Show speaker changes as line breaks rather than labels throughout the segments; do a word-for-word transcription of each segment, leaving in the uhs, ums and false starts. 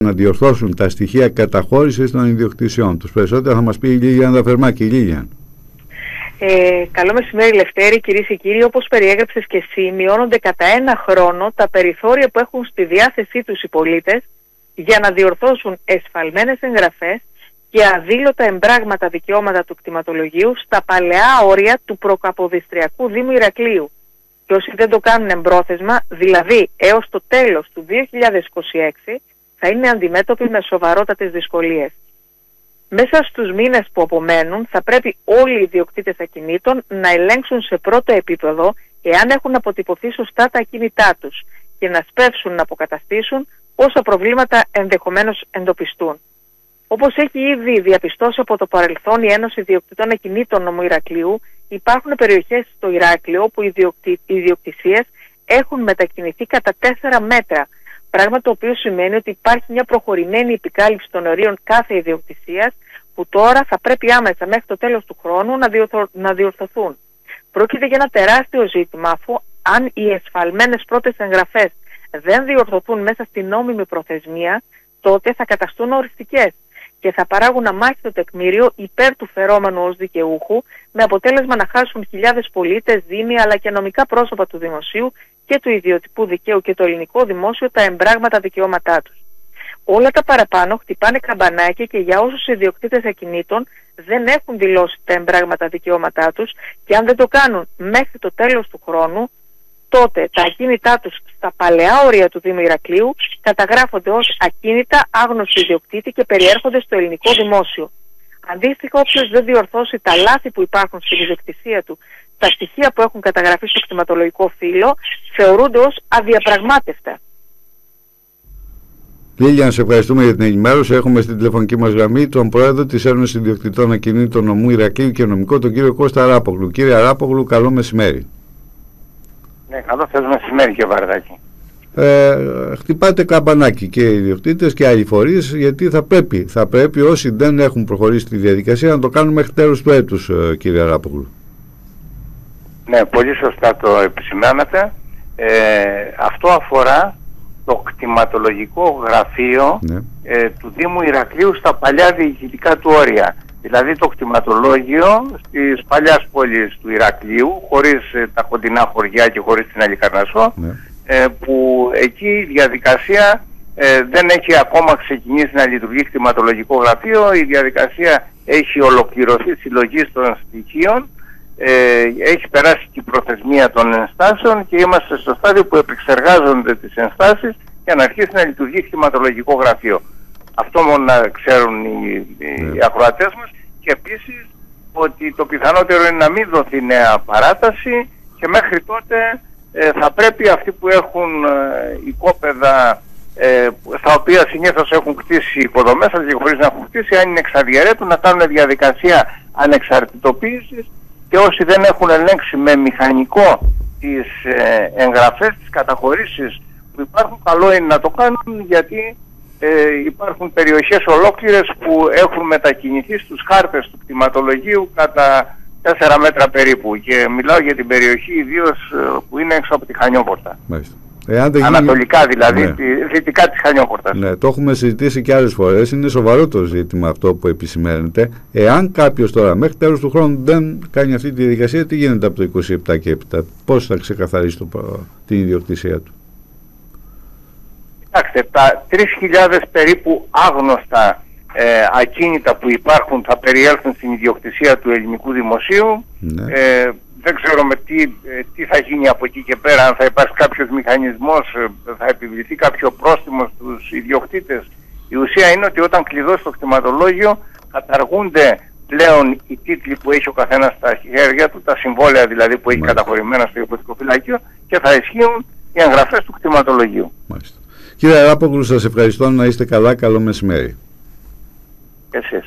να διορθώσουν τα στοιχεία καταχώρησης των ιδιοκτησιών τους. Περισσότερα θα μας πει η Λίλιαν Δαφερμάκη. Λίλιαν.
Ε, καλό μεσημέρι, Λευτέρη, κυρίες και κύριοι. Όπως περιέγραψες και εσύ, μειώνονται κατά ένα χρόνο τα περιθώρια που έχουν στη διάθεσή τους οι πολίτες για να διορθώσουν εσφαλμένες εγγραφές και αδήλωτα εμπράγματα δικαιώματα του κτηματολογίου στα παλαιά όρια του προκαποδιστριακού Δήμου Ηρακλείου. Και όσοι δεν το κάνουν εμπρόθεσμα, δηλαδή έως το τέλος του δύο χιλιάδες είκοσι έξι, θα είναι αντιμέτωποι με σοβαρότατες δυσκολίες. Μέσα στους μήνες που απομένουν θα πρέπει όλοι οι ιδιοκτήτες ακινήτων να ελέγξουν σε πρώτο επίπεδο εάν έχουν αποτυπωθεί σωστά τα ακίνητά τους και να σπεύσουν να αποκαταστήσουν όσα προβλήματα ενδεχομένως εντοπιστούν. Όπως έχει ήδη διαπιστώσει από το παρελθόν η Ένωση Ιδιοκτητών Ακινήτων Νομού Ηρακλείου, υπάρχουν περιοχές στο Ηράκλειο όπου οι ιδιοκτη... ιδιοκτησίες έχουν μετακινηθεί κατά τέσσερα μέτρα, πράγμα το οποίο σημαίνει ότι υπάρχει μια προχωρημένη επικάλυψη των ορίων κάθε ιδιοκτησίας που τώρα θα πρέπει άμεσα μέχρι το τέλος του χρόνου να, διορθω... να διορθωθούν. Πρόκειται για ένα τεράστιο ζήτημα, αφού αν οι εσφαλμένες πρώτες εγγραφές δεν διορθωθούν μέσα στην νόμιμη προθεσμία, τότε θα καταστούν οριστικές και θα παράγουν αμάχητο τεκμήριο υπέρ του φερόμενου ως δικαιούχου, με αποτέλεσμα να χάσουν χιλιάδες πολίτες, δήμοι αλλά και νομικά πρόσωπα του δημοσίου και του ιδιωτικού δικαίου και το ελληνικό δημόσιο τα εμπράγματα δικαιώματά τους. Όλα τα παραπάνω χτυπάνε καμπανάκια και για όσους ιδιοκτήτες ακινήτων δεν έχουν δηλώσει τα εμπράγματα δικαιώματά τους και αν δεν το κάνουν μέχρι το τέλος του χρόνου, τότε τα ακίνητά τους στα παλαιά όρια του Δήμου Ηρακλείου καταγράφονται ως ακίνητα άγνωστου ιδιοκτήτη και περιέρχονται στο ελληνικό δημόσιο. Αντίστοιχα, όποιος δεν διορθώσει τα λάθη που υπάρχουν στην ιδιοκτησία του, τα στοιχεία που έχουν καταγραφεί στο κτηματολογικό φύλλο θεωρούνται ως αδιαπραγμάτευτα.
Λίλιαν, σε ευχαριστούμε για την ενημέρωση. Έχουμε στην τηλεφωνική μας γραμμή τον πρόεδρο της Ένωσης Ιδιοκτητών Ακινήτων Νομού Ηρακλείου και νομικό, τον κύριο Κώστα Αράπογλου. Κύριε Αράπογλου, καλό μεσημέρι.
Ναι, καλό σας μεσημέρι και Βαρδάκη.
Ε, χτυπάτε καμπανάκι και οι ιδιοκτήτες και άλλοι φορείς, γιατί θα πρέπει, θα πρέπει όσοι δεν έχουν προχωρήσει τη διαδικασία να το κάνουν μέχρι τέλος του έτους, κύριε Αράπογλου.
Ναι, πολύ σωστά το επισημάνατε. Ε, αυτό αφορά το κτηματολογικό γραφείο ναι. ε, του Δήμου Ηρακλείου στα παλιά διοικητικά του όρια. Δηλαδή το κτηματολόγιο στις παλιάς πόλεις του Ηρακλείου, χωρίς ε, τα κοντινά χωριά και χωρίς την Αλικαρνασσό, ναι. ε, που εκεί η διαδικασία ε, δεν έχει ακόμα ξεκινήσει να λειτουργεί κτηματολογικό γραφείο. Η διαδικασία έχει ολοκληρωθεί συλλογής των στοιχείων, ε, έχει περάσει και η προθεσμία των ενστάσεων και είμαστε στο στάδιο που επεξεργάζονται τις ενστάσεις για να αρχίσει να λειτουργεί κτηματολογικό γραφείο. Αυτό μόνο να ξέρουν οι, οι ακροατές μας, και επίσης ότι το πιθανότερο είναι να μην δοθεί νέα παράταση και μέχρι τότε ε, θα πρέπει αυτοί που έχουν ε, οικόπεδα ε, στα οποία συνήθως έχουν κτίσει υποδομές, αλλά και χωρίς να έχουν κτίσει, αν είναι εξαδιαιρέτου, να κάνουν διαδικασία ανεξαρτητοποίησης, και όσοι δεν έχουν ελέγξει με μηχανικό τις ε, εγγραφές, τις καταχωρήσεις που υπάρχουν, καλό είναι να το κάνουν, γιατί Ε, υπάρχουν περιοχές ολόκληρες που έχουν μετακινηθεί στους χάρτες του κτηματολογίου κατά τέσσερα μέτρα περίπου, και μιλάω για την περιοχή ιδίως που είναι έξω από τη Χανιόπορτα.
Εάν
Ανατολικά γίνει... δηλαδή,
ναι.
τη, δυτικά της Χανιόπορτας.
Ναι, το έχουμε συζητήσει και άλλες φορές. Είναι σοβαρό το ζήτημα αυτό που επισημαίνεται. Εάν κάποιος τώρα μέχρι τέλος του χρόνου δεν κάνει αυτή τη διαδικασία, τι γίνεται από το είκοσι επτά και έπειτα? Πώς θα ξεκαθαρίσει το, την ιδιοκτησία του?
Κοιτάξτε, τα τρεις χιλιάδες περίπου άγνωστα ε, ακίνητα που υπάρχουν θα περιέλθουν στην ιδιοκτησία του ελληνικού δημοσίου. Ναι. Ε, δεν ξέρω με τι, ε, τι θα γίνει από εκεί και πέρα, αν θα υπάρξει κάποιος μηχανισμός, ε, θα επιβληθεί κάποιο πρόστιμο στους ιδιοκτήτες. Η ουσία είναι ότι όταν κλειδώσει το κτηματολόγιο καταργούνται πλέον οι τίτλοι που έχει ο καθένας στα χέρια του, τα συμβόλαια δηλαδή που έχει Μάλιστα. καταχωρημένα στο υποτικοφυλάκιο, και θα ισχύουν οι εγγραφές του κτηματολογίου.
Μάλιστα. Κύριε Αράπογλου, σας ευχαριστώ, να είστε καλά, καλό μεσημέρι.
Εσείς.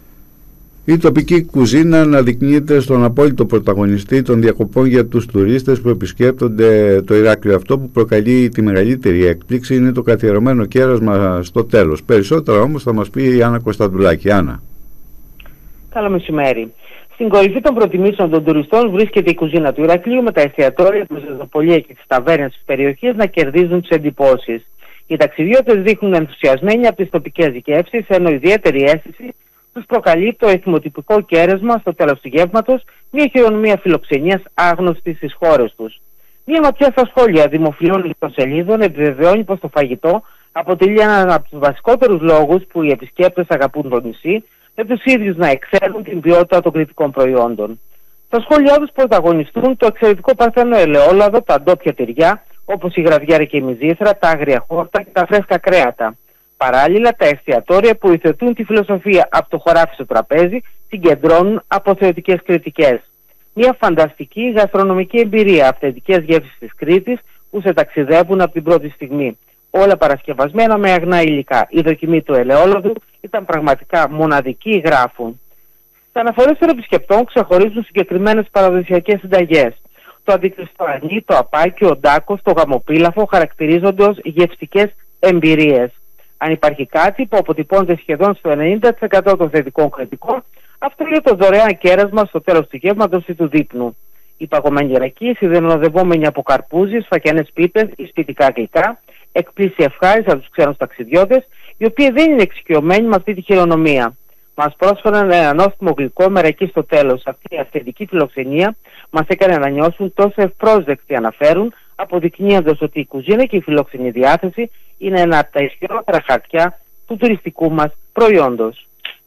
Η τοπική κουζίνα αναδεικνύεται στον απόλυτο πρωταγωνιστή των διακοπών για τους τουρίστες που επισκέπτονται το Ηράκλειο. Αυτό που προκαλεί τη μεγαλύτερη έκπληξη είναι το καθιερωμένο κέρασμα στο τέλος. Περισσότερα όμως θα μας πει η Άννα Κωνσταντουλάκη. Άννα.
Καλό μεσημέρι. Στην κορυφή των προτιμήσεων των τουριστών βρίσκεται η κουζίνα του Ηρακλείου, με τα εστιατόρια, τα ζεστοπολία και τις ταβέρνες της περιοχής να κερδίζουν τις εντυπώσεις. Οι ταξιδιώτες δείχνουν ενθουσιασμένοι από τις τοπικές γεύσεις, ενώ ιδιαίτερη αίσθηση τους προκαλεί το εθιμοτυπικό κέρασμα στο τέλος του γεύματος, μια χειρονομία φιλοξενίας άγνωστη στις χώρες τους. Μια ματιά στα σχόλια δημοφιλών ιστοσελίδων επιβεβαιώνει πως το φαγητό αποτελεί έναν από τους βασικότερους λόγους που οι επισκέπτες αγαπούν το νησί, με τους ίδιους να εξέλουν την ποιότητα των κρητικών προϊόντων. Στα σχόλιά τους πρωταγωνιστούν το εξαιρετικό παρθένο ελαιόλαδο, τα ντόπια τυριά, όπως η γραβιέρα και η μυζήθρα, τα άγρια χόρτα και τα φρέσκα κρέατα. Παράλληλα, τα εστιατόρια που υιοθετούν τη φιλοσοφία από το χωράφι στο τραπέζι συγκεντρώνουν αποθεωτικές κριτικές. Μια φανταστική γαστρονομική εμπειρία, αυθεντικές γεύσεις της Κρήτης που σε ταξιδεύουν από την πρώτη στιγμή. Όλα παρασκευασμένα με αγνά υλικά. Η δοκιμή του ελαιόλαδου ήταν πραγματικά μοναδική, γράφουν. Τα αναφορές των επισκεπτών ξεχωρίζουν συγκεκριμένες παραδοσιακές συνταγές. Το αντικριστό ανί, το απάκι, ο ντάκος, το γαμοπίλαφο χαρακτηρίζονται ως γευστικές εμπειρίες. Αν υπάρχει κάτι που αποτυπώνεται σχεδόν στο ενενήντα τοις εκατό των θετικών κριτικών, αυτό είναι το δωρεάν κέρασμα στο τέλος του γεύματος ή του δείπνου. Οι παγωμένοι ρακοί, συνοδευόμενοι από καρπούζι, φακιανές πίτες ή σπιτικά γλυκά, εκπλήσει ευχάριστα τους ξένους ταξιδιώτες, οι οποίοι δεν είναι εξοικειωμένοι με αυτή τη χειρονομία. Μας πρόσφεραν ένα νόστιμο γλυκό με ρακί στο τέλος. Αυτή η αυθεντική φιλοξενία μας έκανε να νιώσουν τόσο ευπρόσδεκτοι, αναφέρουν, αποδεικνύοντας ότι η κουζίνα και η φιλόξενη διάθεση είναι ένα από τα ισχυρότερα χαρτιά του τουριστικού μας προϊόντος.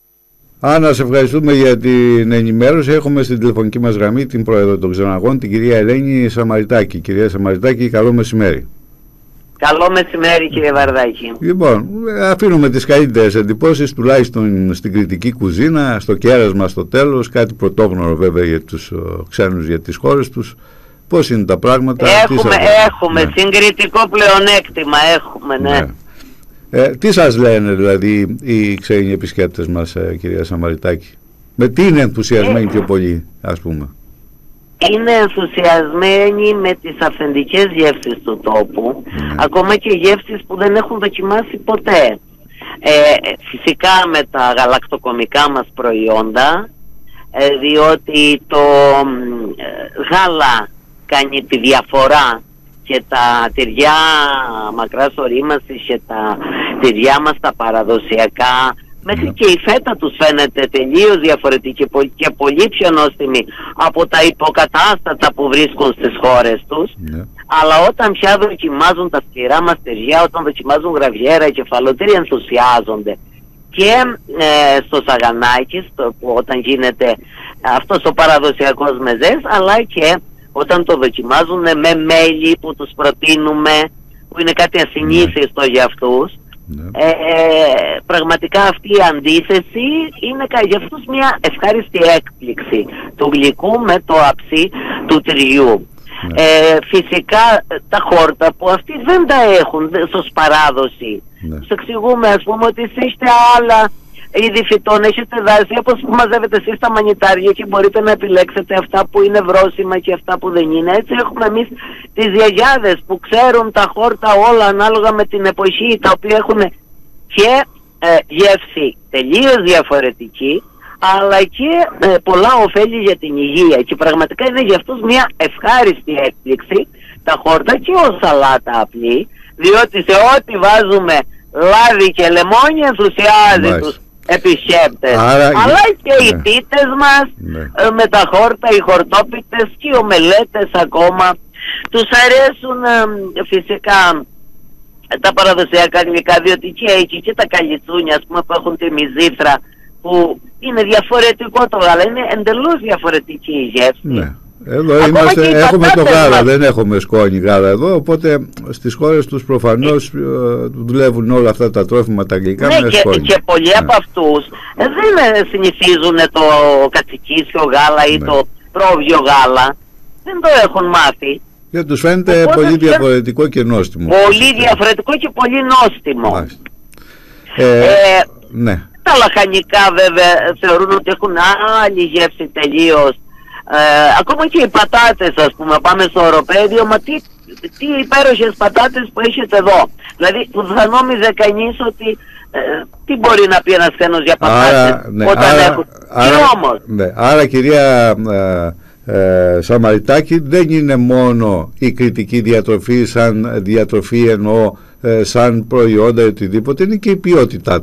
Άννα, σε ευχαριστούμε για την ενημέρωση. Έχουμε στην τηλεφωνική μας γραμμή την πρόεδρο των Ξεναγών, την κυρία Ελένη Σαμαριτάκη. Κυρία Σαμαριτάκη, καλό μεσημέρι.
Καλό μεσημέρι, κύριε Βαρδάκη.
Λοιπόν, αφήνουμε τις καλύτερες εντυπώσεις, τουλάχιστον στην κρητική κουζίνα, στο κέρασμα στο τέλος, κάτι πρωτόγνωρο βέβαια για τους ο, ξένους, για τις χώρες τους. Πώς είναι τα πράγματα?
Έχουμε, έχουμε ναι. συγκριτικό πλεονέκτημα, έχουμε, ναι. ναι.
Ε, τι σας λένε δηλαδή οι ξένοι επισκέπτες μας, ε, κυρία Σαμαριτάκη? Με τι είναι ενθουσιασμένοι ε, πιο πολύ, ας πούμε?
Είναι ενθουσιασμένοι με τις αυθεντικές γεύσεις του τόπου, ναι. ακόμα και γεύσεις που δεν έχουν δοκιμάσει ποτέ. Ε, φυσικά με τα γαλακτοκομικά μας προϊόντα, ε, διότι το ε, γάλα κάνει τη διαφορά, και τα τυριά μακράς ορίμασης και τα τυριά μας τα παραδοσιακά, μέχρι και η φέτα τους φαίνεται τελείως διαφορετική και πολύ πιο νόστιμη από τα υποκατάστατα που βρίσκουν στις χώρες τους. Yeah. Αλλά όταν πια δοκιμάζουν τα σκληρά μας τυριά, όταν δοκιμάζουν γραβιέρα, κεφαλοτήρι, ενθουσιάζονται. Και ε, στο Σαγανάκι, στο, που όταν γίνεται αυτός ο παραδοσιακός μεζές, αλλά και όταν το δοκιμάζουν με μέλι που τους προτείνουμε, που είναι κάτι ασυνήθιστο yeah. για αυτούς. Yeah. Ε, πραγματικά αυτή η αντίθεση είναι για αυτούς μια ευχάριστη έκπληξη του γλυκού με το αψί του τυριού. Yeah. Ε, φυσικά τα χόρτα που αυτοί δεν τα έχουν ως παράδοση. Yeah. Τους εξηγούμε, ας πούμε, ότι είστε άλλα είδη φυτών, έχετε δάση, όπως που μαζεύετε εσείς τα μανιτάρια και μπορείτε να επιλέξετε αυτά που είναι βρώσιμα και αυτά που δεν είναι. Έτσι έχουμε εμείς τις γιαγιάδες που ξέρουν τα χόρτα όλα ανάλογα με την εποχή, τα οποία έχουν και ε, γεύση τελείως διαφορετική, αλλά και ε, πολλά ωφέλη για την υγεία, και πραγματικά είναι για αυτούς μια ευχάριστη έκπληξη τα χόρτα και ως σαλάτα απλή, διότι σε ό,τι βάζουμε λάδι και λεμόνι ενθουσιάζει Μάλιστα. τους επισκέπτες. Άρα, αλλά και ναι. οι πίτες μας ναι. ε, με τα χόρτα, οι χορτόπιτες και οι ομελέτες ακόμα τους αρέσουν ε, φυσικά τα παραδοσιακά γλυκά, διότι και εκεί και τα καλιτσούνια, ας πούμε, που έχουν τη μυζήθρα, που είναι διαφορετικό το γάλα, είναι εντελώς διαφορετική η γεύση.
Ναι. Εδώ είμαστε, έχουμε το γάλα, μας. Δεν έχουμε σκόνη γάλα εδώ, οπότε στις χώρες τους προφανώς ναι. δουλεύουν όλα αυτά τα τρόφιμα, τα γλυκά
ναι,
με
και,
σκόνη.
και πολλοί ναι. από αυτούς δεν συνηθίζουν το κατσικίσιο γάλα ή ναι. το πρόβιο γάλα, δεν το έχουν μάθει.
Και τους φαίνεται οπότε πολύ διαφορετικό και νόστιμο.
Πολύ διαφορετικό και πολύ νόστιμο.
Ε, ε, ναι.
Τα λαχανικά βέβαια θεωρούν ότι έχουν άλλη γεύση τελείως. Ε, ακόμα και οι πατάτες, ας πούμε, πάμε στο οροπέδιο, μα τι, τι υπέροχες πατάτες που έχετε εδώ. Δηλαδή θα νόμιζε κανείς ότι ε, τι μπορεί να πει ένας ξένος για πατάτες, άρα, ναι, όταν
άρα,
έχουν.
Άρα,
τι όμως.
Ναι, άρα κυρία ε, ε, σαμαριτάκι δεν είναι μόνο η κριτική διατροφή σαν διατροφή, εννοώ ε, σαν προϊόντα ή οτιδήποτε, είναι και η ποιότητά